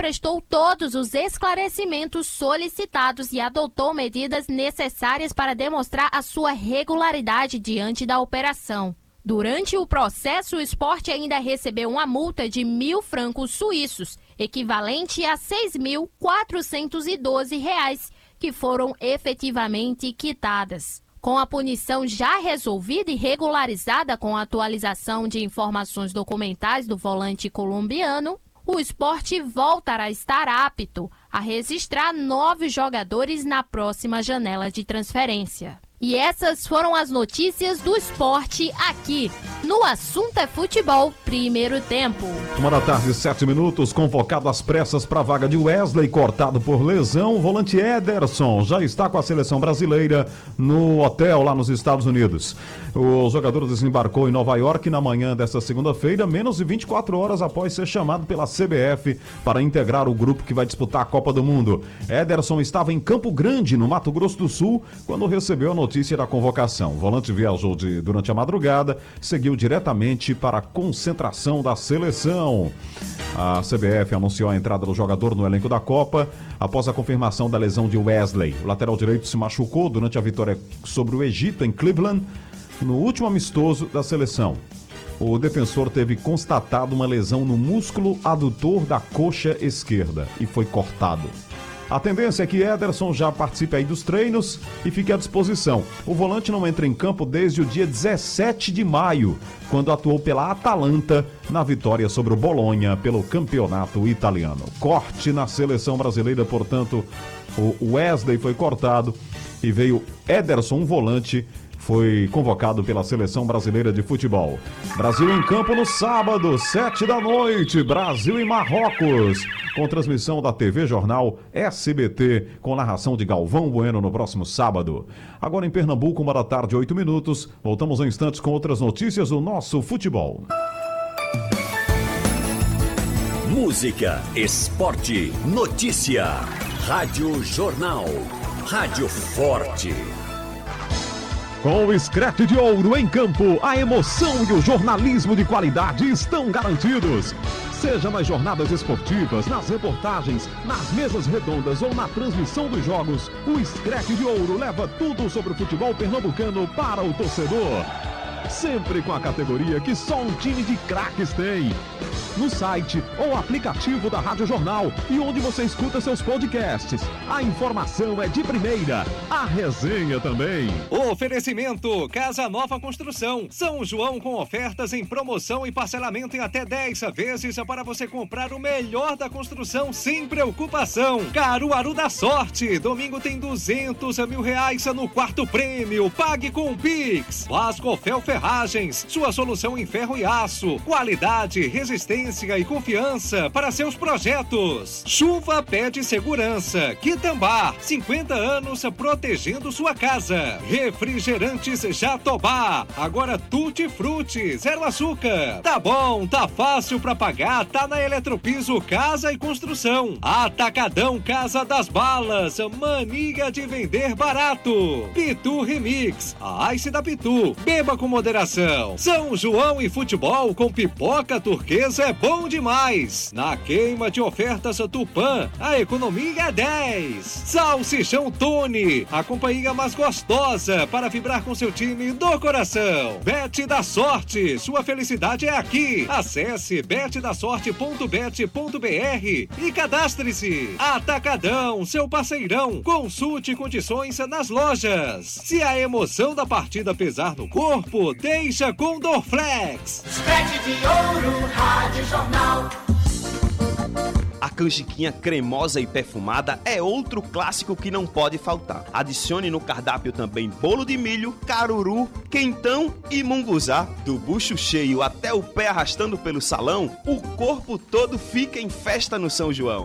prestou todos os esclarecimentos solicitados e adotou medidas necessárias para demonstrar a sua regularidade diante da operação. Durante o processo, o Sport ainda recebeu uma multa de 1.000 francos suíços, equivalente a R$ 6.412, que foram efetivamente quitadas. Com a punição já resolvida e regularizada com a atualização de informações documentais do volante colombiano, o Sport voltará a estar apto a registrar 9 jogadores na próxima janela de transferência. E essas foram as notícias do esporte aqui, no Assunto é Futebol, primeiro tempo. 1h, 7 minutos, convocado às pressas para a vaga de Wesley, cortado por lesão. O volante Ederson já está com a seleção brasileira no hotel lá nos Estados Unidos. O jogador desembarcou em Nova York na manhã desta segunda-feira, menos de 24 horas após ser chamado pela CBF para integrar o grupo que vai disputar a Copa do Mundo. Ederson estava em Campo Grande, no Mato Grosso do Sul, quando recebeu a notícia da convocação. O volante viajou durante a madrugada, seguiu diretamente para a concentração da seleção. A CBF anunciou a entrada do jogador no elenco da Copa após a confirmação da lesão de Wesley. O lateral direito se machucou durante a vitória sobre o Egito em Cleveland, no último amistoso da seleção. O defensor teve constatado uma lesão no músculo adutor da coxa esquerda e foi cortado. A tendência é que Ederson já participe aí dos treinos e fique à disposição. O volante não entra em campo desde o dia 17 de maio, quando atuou pela Atalanta na vitória sobre o Bolonha pelo campeonato italiano. Corte na seleção brasileira, portanto, o Wesley foi cortado e veio Ederson, um volante, foi convocado pela Seleção Brasileira de Futebol. Brasil em campo no sábado, 19h, Brasil e Marrocos, com transmissão da TV Jornal SBT, com narração de Galvão Bueno no próximo sábado. Agora em Pernambuco, 1h, 8 minutos, voltamos em instantes com outras notícias do nosso futebol. Música, esporte, notícia, Rádio Jornal, Rádio Forte. Com o Screte de Ouro em campo, a emoção e o jornalismo de qualidade estão garantidos. Seja nas jornadas esportivas, nas reportagens, nas mesas redondas ou na transmissão dos jogos, o Screte de Ouro leva tudo sobre o futebol pernambucano para o torcedor. Sempre com a categoria que só um time de craques tem. No site ou aplicativo da Rádio Jornal e onde você escuta seus podcasts. A informação é de primeira, a resenha também. Oferecimento Casa Nova Construção. São João com ofertas em promoção e parcelamento em até 10 vezes para você comprar o melhor da construção sem preocupação. Caruaru da Sorte. Domingo tem R$200 mil no quarto prêmio. Pague com o Pix. Vascofel Ferragens. Sua solução em ferro e aço. Qualidade, resistência e confiança para seus projetos. Chuva pede segurança. Quitambá, 50 anos protegendo sua casa. Refrigerantes Jatobá, agora Tutti Frutti, zero açúcar. Tá bom, tá fácil pra pagar, tá na Eletropiso Casa e Construção. Atacadão Casa das Balas, mania de vender barato. Pitu Remix, a Ice da Pitu, beba com moderação. São João e futebol com pipoca turquesa é bom demais. Na queima de ofertas Tupã, a economia é 10. Salsichão Tony, a companhia mais gostosa para vibrar com seu time do coração. Bet da Sorte, sua felicidade é aqui. Acesse betdasorte.bet.br e cadastre-se. Atacadão, seu parceirão. Consulte condições nas lojas. Se a emoção da partida pesar no corpo, deixa com Dorflex. Screte de Ouro, Rádio Jornal. A canjiquinha cremosa e perfumada é outro clássico que não pode faltar. Adicione no cardápio também bolo de milho, caruru, quentão e munguzá. Do bucho cheio até o pé arrastando pelo salão, o corpo todo fica em festa no São João.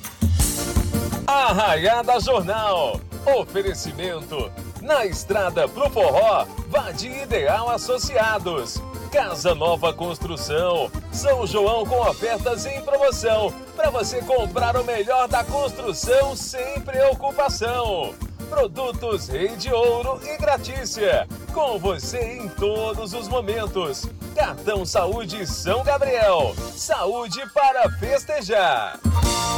Arraiada Jornal. Oferecimento. Na estrada pro forró, vá de Ideal Associados. Casa Nova Construção. São João com ofertas em promoção. Para você comprar o melhor da construção sem preocupação. Produtos Rei de Ouro e Gratícia. Com você em todos os momentos. Cartão Saúde São Gabriel. Saúde para festejar.